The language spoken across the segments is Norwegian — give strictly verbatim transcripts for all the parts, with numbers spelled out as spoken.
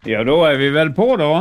Ja, da er vi vel på, da.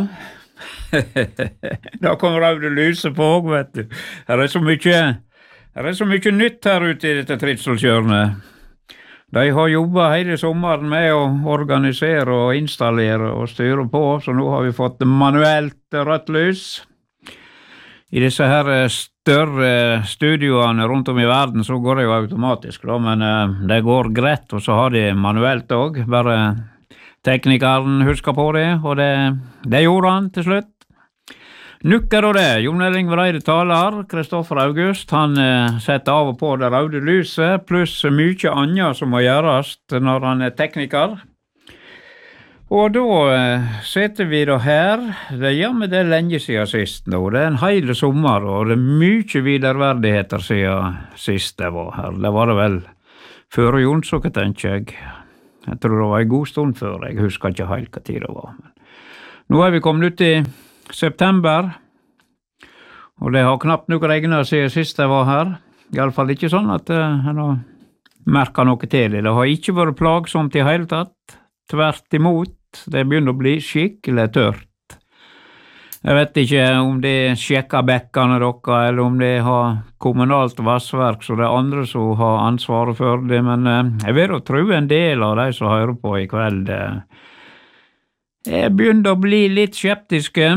Da kommer Raude Lyse på òg, vet du. Her er så mye, her er så mye nytt her ute i dette Tritseltjørnet. De har jobba hele sommeren med å organisere og installere og styre på, så nå har vi fått manuelt rødt lys. I disse her større studioene rundt om i verden så går det jo automatisk, da, men uh, det går greit, og så har de manuelt òg. Bare teknikeren husker på det, og det, det gjorde han til slutt. Nukker og det, Jon Erling Vreide taler, Kristoffer August, han uh, setter av og på det røde lyset, pluss mye annet som må gjøres når han er tekniker. Og da eh, sitter vi da her, det gjør vi det lenge siden sist nå, det er en hele sommer, og det er mye viderverdigheter siden sist det var her. Det var det vel før Jonsåker, tenker jeg. Jeg tror det var en god stund før, jeg husker ikke helt hva tid det var. Men nå er vi kommet ut i september, og det har knapt nok regnet siden sist jeg var her. I alle fall ikke sånn at eh, jeg har merket noe til det. Det har ikke vært plagsomt i hele tatt, tvert imot. Det begynner å bli skikkelig tørt. Jeg vet ikke om de sjekker bekkene dere, eller om de har kommunalt vassverk, så det er andre som har ansvaret for det, men eh, jeg vil jo tro en del av de som hører på i kveld. Eh, jeg begynner å bli litt skeptiske.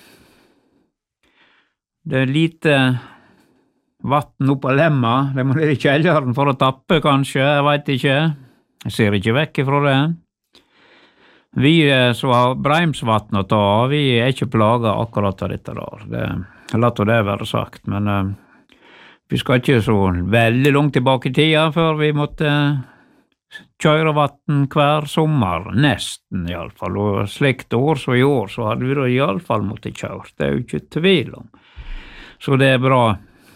Det er lite vatten oppe av lemma, det må ned i kjelleren for å tappe kanskje, jeg vet ikke. Jeg ser ikke vekk ifra det. Vi som har Breimsvatn å ta, vi er ikke plaget akkurat av dette der. Det latt det være sagt, men uh, vi skal ikke så veldig langt tilbake i tida før vi måtte kjøre vatten hver sommer, nesten i alle fall. Og slikt år så i år så hadde vi da i alle fall måttet kjøre, det er jo ikke tvil om. Så det er bra.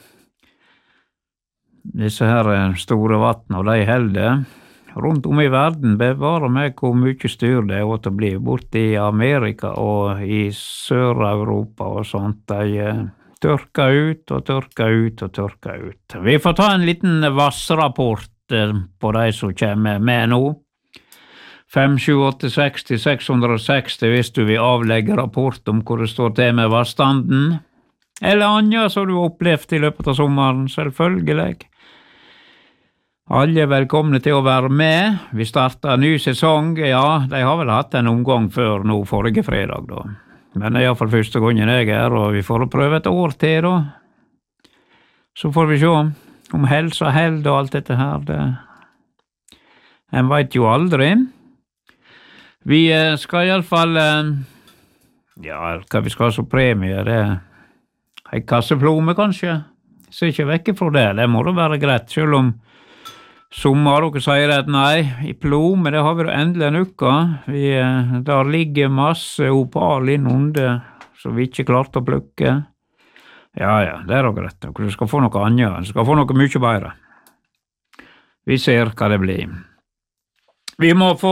Disse her store vatten, og de helder, rundt om i verden bevarer meg hvor mye styr det er å bli borte i Amerika og i Sør-Europa og sånt. De eh, tørker ut og tørker ut og tørker ut. Vi får ta en liten vassrapport eh, på de som kommer med nå. fem sju åtte seks seks seks hvis du vil avlegge rapport om hvor det står til med vassstanden. Eller annet som du har opplevd i løpet av sommeren, selvfølgelig. Alle er velkomne til å være med. Vi starter en ny sesong. Ja, de har vel hatt en omgang før nå forrige fredag da. Men det er i hvert fall første gangen jeg er, og vi får prøve et år til da. Så får vi se om helse, held og alt dette her. Det... En vet jo aldri. Vi skal i alle fall... Ja, hva vi skal ha som premie, det er en kasseplomme kanskje. Så ikke vekk fra det. Det må da være greit, selv om sommer, dere sier at nei, i plomme, det har vi da endelig en uke. Vi, der ligger masse opal innunder, så vi ikke klarte å plukke. Ja, ja, det er da greit. Dere skal få noe annet. Dere skal få noe mye bedre. Vi ser hva det blir. Vi må få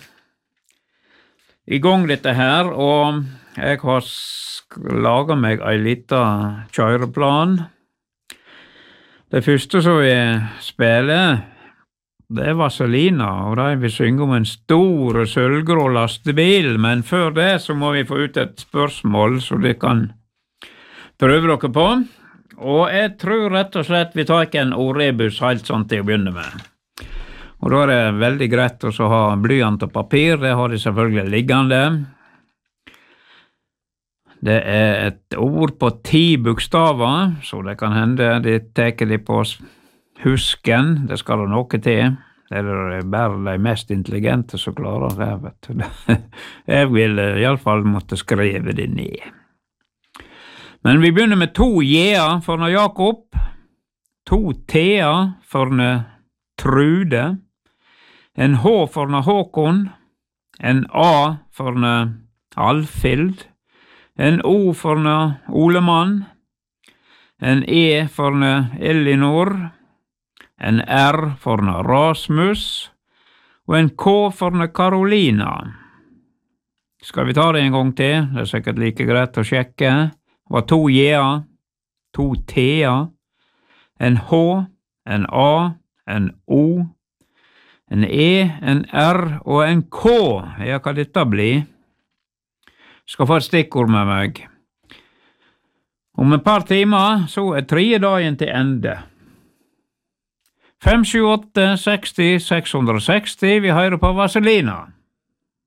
i gang dette her, og jeg har laget meg en liten kjøreplan. Det første som vi spiller, det er Vaselina, og de vil synge om en stor sølvgrå lastebil, men før det så må vi få ut et spørsmål så de kan prøve dere på. Og jeg tror rett og slett vi tar ikke en ordrebus helt sånn til å begynne med. Og da er det veldig greit å ha blyant og papir, det har de selvfølgelig liggende. Det er et ord på ti bokstaver, så det kan hende de teker de på husken, det skal det noe til. Det er bare de mest intelligente som klarer det, vet du. Jeg vil i alle fall måtte skrive det ned. Men vi begynner med to J-er for Jakob, to T-er for Trude, en H for Håkon, en A for Alfild, en O for Olemann, en E for Elinor, en R for Rasmus, og en K for Karolina. Skal vi ta det en gang til? Det er sikkert like greit å sjekke. Det var to J-er, to T-er, en H, en A, en O, en E, en R og en K. Ja, hva dette blir? skal få et stikkord med meg. Om et par timer så er tredje dagen til ende. fem sju åtte seksti seks seksti, vi hører på Vazelina.